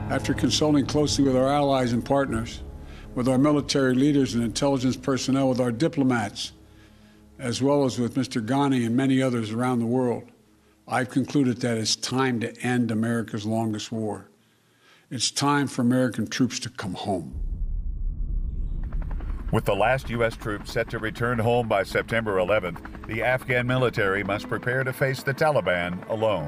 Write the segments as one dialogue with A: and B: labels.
A: After consulting closely with our allies and partners, with our military leaders and intelligence personnel, with our diplomats, as well as with Mr. Ghani and many others around the world, I've concluded that it's time to end America's longest war. It's time for American troops to come home.
B: With the last U.S. troops set to return home by September 11th, the Afghan military must prepare to face the Taliban alone.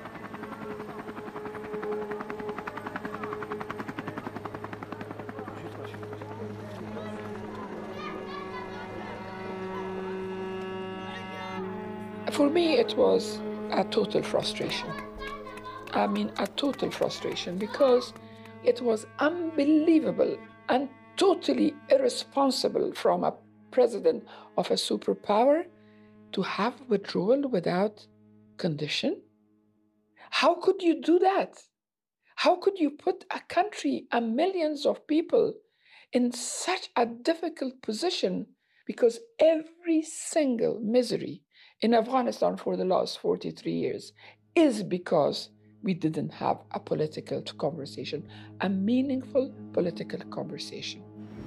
C: For me, it was a total frustration. I mean, a total frustration, because it was unbelievable and totally irresponsible from a president of a superpower to have withdrawal without condition. How could you do that? How could you put a country and millions of people in such a difficult position? Because every single misery in Afghanistan for the last 43 years is because we didn't have a political conversation, a meaningful political conversation.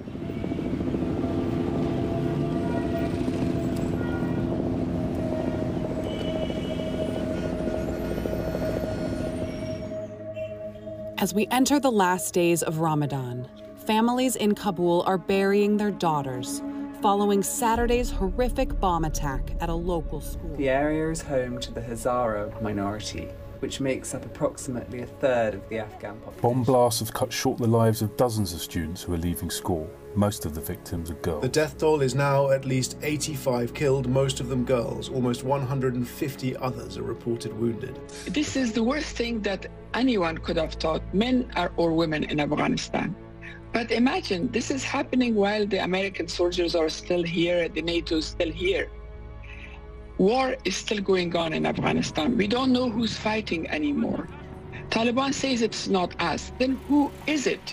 D: As we enter the last days of Ramadan, families in Kabul are burying their daughters following Saturday's horrific bomb attack at a local school.
E: The area is home to the Hazara minority, which makes up approximately a third of the Afghan population.
F: Bomb blasts have cut short the lives of dozens of students who are leaving school. Most of the victims are girls.
G: The death toll is now at least 85 killed, most of them girls. Almost 150 others are reported wounded.
C: This is the worst thing that anyone could have thought, men or women in Afghanistan. But imagine, this is happening while the American soldiers are still here, the NATO is still here. War is still going on in Afghanistan. We don't know who's fighting anymore. Taliban says it's not us. Then who is it?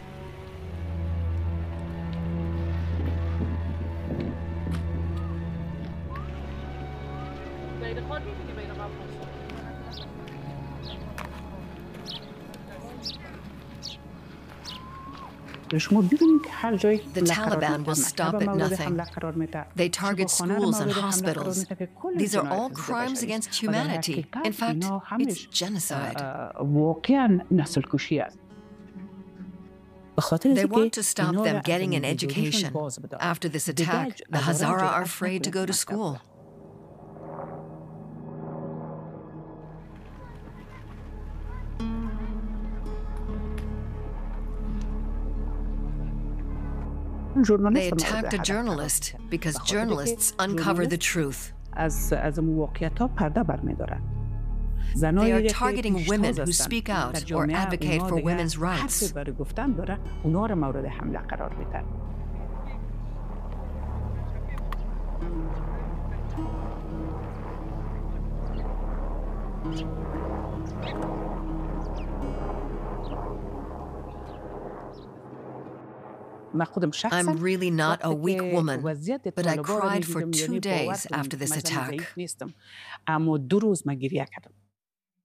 H: The Taliban will stop at nothing. They target schools and hospitals. These are all crimes against humanity. In fact, it's genocide. They want to stop them getting an education. After this attack, the Hazara are afraid to go to school. They attacked a journalist because journalists uncover the truth. They are targeting women who speak out or advocate for women's rights. I'm really not a weak woman, but I cried for 2 days after this attack.